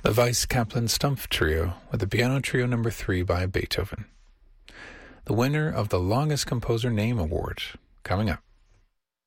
The Weiss Kaplan Stumpf Trio with the Piano Trio No. 3 by Beethoven. The winner of the Longest Composer Name Award, coming up.